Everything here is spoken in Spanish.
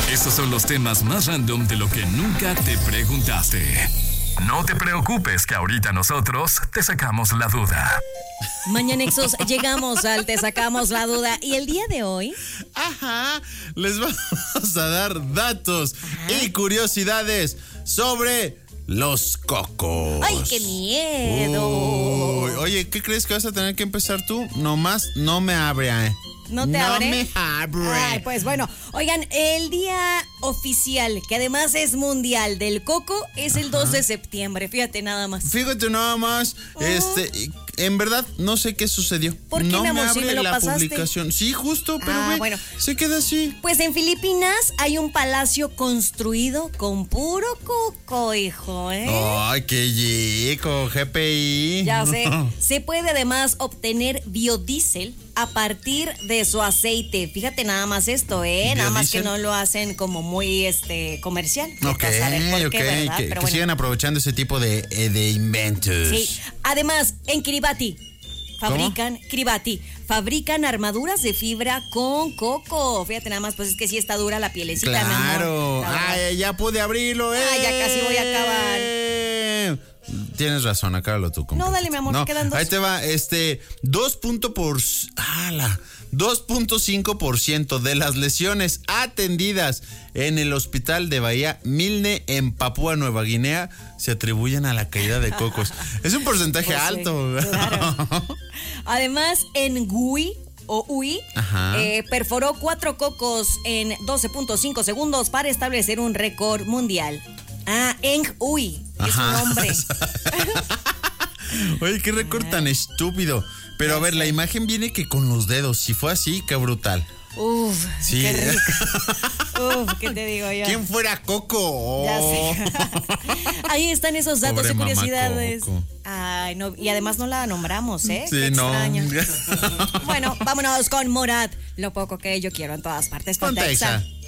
Estos son los temas más random de lo que nunca te preguntaste. No te preocupes que ahorita nosotros te sacamos la duda. Mañanexos, llegamos al Te Sacamos la Duda. Y el día de hoy... les vamos a dar datos y curiosidades sobre los cocos. ¡Ay, qué miedo! Oye, ¿qué crees que vas a tener que empezar tú? Nomás no me abre, ¿No te abre? No me abre. Ay, pues bueno. Oigan, el día oficial, que además es mundial del coco, es el 2 de septiembre. Fíjate nada más. Fíjate nada más. En verdad, no sé qué sucedió. ¿Por qué, no mi amor? me abre ¿Sí me lo la pasaste? publicación. Sí, justo, pero bueno. se queda así. Pues en Filipinas hay un palacio construido con puro coco, hijo, ¿eh? Ay, qué chico, GPI. Ya sé. Se puede además obtener biodiesel a partir de su aceite. Fíjate nada más esto, ¿eh? Nada más que no lo hacen como muy comercial. Ok, ¿verdad? que bueno. sigan aprovechando ese tipo de inventos. Sí. Además, en Kiribati fabrican armaduras de fibra con coco. Fíjate nada más, pues es que sí está dura la pielecita, claro. Ay, ya pude abrirlo, ya casi voy a acabar. Tienes razón, acábalo tú. No, dale, mi amor, quedan dos. Ahí te va, 2.5% de las lesiones atendidas en el hospital de Bahía Milne en Papúa Nueva Guinea se atribuyen a la caída de cocos. Es un porcentaje alto. Claro. Además, en Ui, perforó 4 cocos en 12.5 segundos para establecer un récord mundial. Eng Ui, es su nombre. Oye, qué récord tan estúpido. Pero a ver, la imagen viene que con los dedos. Si fue así, qué brutal. Uf, sí. Qué rico. Uf, ¿qué te digo yo? ¿Quién fuera Coco? Ya sé. Ahí están esos datos Pobre y curiosidades. Coco. Ay, no, y además no la nombramos, ¿eh? Sí, qué extraño. No. Bueno, vámonos con Morat. Lo poco que yo quiero en todas partes. Ponte Exa.